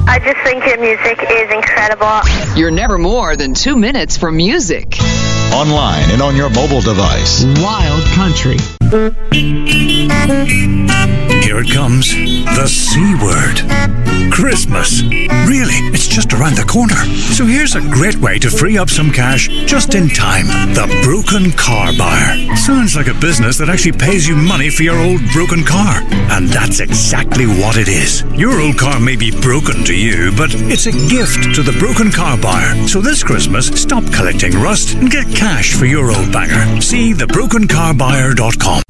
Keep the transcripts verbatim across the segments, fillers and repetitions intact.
I just think your music is incredible. You're never more than two minutes from music. Online and on your mobile device. Wild Country. Here it comes. The C word. Christmas. Really, it's just around the corner. So here's a great way to free up some cash just in time. The Broken Car Buyer. Sounds like a business that actually pays you money for your old broken car. And that's exactly what it is. Your old car may be broken to you, but it's a gift to the Broken Car Buyer. So this Christmas, stop collecting rust and get cash for your old banger. See the broken car buyer dot com.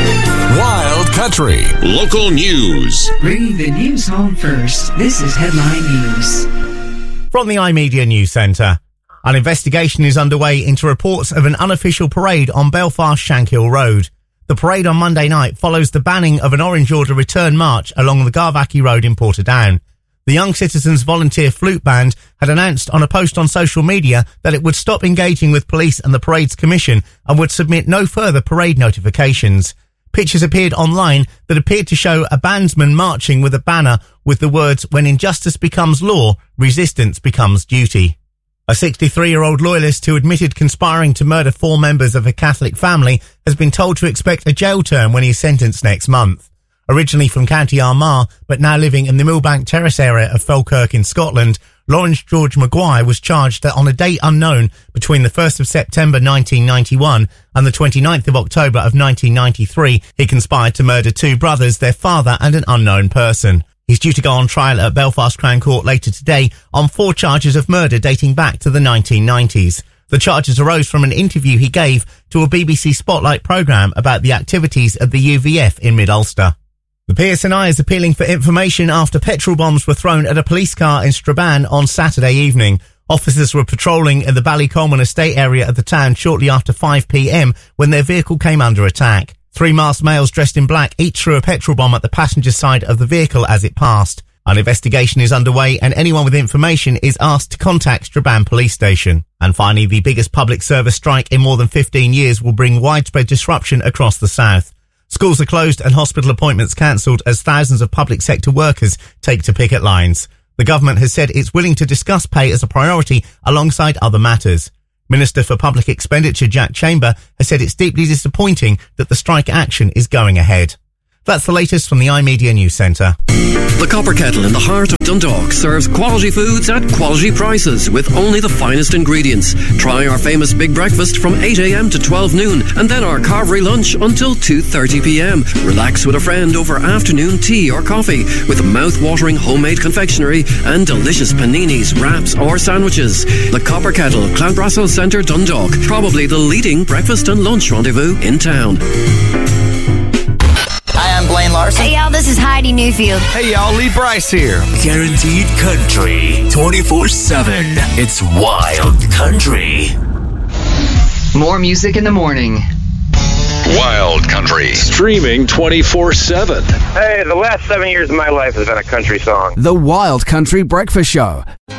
Wild Country. Local news. Bringing the news home first. This is Headline News. From the iMedia News Centre. An investigation is underway into reports of an unofficial parade on Belfast Shankill Road. The parade on Monday night follows the banning of an Orange Order return march along the Garvackie Road in Portadown. The Young Citizens Volunteer Flute Band had announced on a post on social media that it would stop engaging with police and the Parade's Commission and would submit no further parade notifications. Pictures appeared online that appeared to show a bandsman marching with a banner with the words, "When injustice becomes law, resistance becomes duty." A sixty-three-year-old loyalist who admitted conspiring to murder four members of a Catholic family has been told to expect a jail term when he is sentenced next month. Originally from County Armagh, but now living in the Millbank Terrace area of Falkirk in Scotland, Lawrence George Maguire was charged that on a date unknown between the first of September nineteen ninety-one and the twenty-ninth of October of nineteen ninety-three, he conspired to murder two brothers, their father and an unknown person. He's due to go on trial at Belfast Crown Court later today on four charges of murder dating back to the nineteen nineties. The charges arose from an interview he gave to a B B C Spotlight programme about the activities of the U V F in Mid-Ulster. The P S N I is appealing for information after petrol bombs were thrown at a police car in Strabane on Saturday evening. Officers were patrolling in the Ballycolman estate area of the town shortly after five p.m. when their vehicle came under attack. Three masked males dressed in black each threw a petrol bomb at the passenger side of the vehicle as it passed. An investigation is underway and anyone with information is asked to contact Strabane Police Station. And finally, the biggest public service strike in more than fifteen years will bring widespread disruption across the south. Schools are closed and hospital appointments cancelled as thousands of public sector workers take to picket lines. The government has said it's willing to discuss pay as a priority alongside other matters. Minister for Public Expenditure Jack Chamber has said it's deeply disappointing that the strike action is going ahead. That's the latest from the iMedia News Centre. The Copper Kettle in the heart of Dundalk serves quality foods at quality prices with only the finest ingredients. Try our famous big breakfast from eight a.m. to twelve noon and then our carvery lunch until two thirty p.m. Relax with a friend over afternoon tea or coffee with mouth-watering homemade confectionery and delicious paninis, wraps or sandwiches. The Copper Kettle, Clanbrassil Centre, Dundalk. Probably the leading breakfast and lunch rendezvous in town. Hi, I'm Blaine Larson. Hey, y'all, this is Heidi Newfield. Hey, y'all, Lee Bryce here. Guaranteed country, twenty-four seven. It's Wild Country. More music in the morning. Wild Country. Streaming twenty-four seven. Hey, the last seven years of my life has been a country song. The Wild Country Breakfast Show.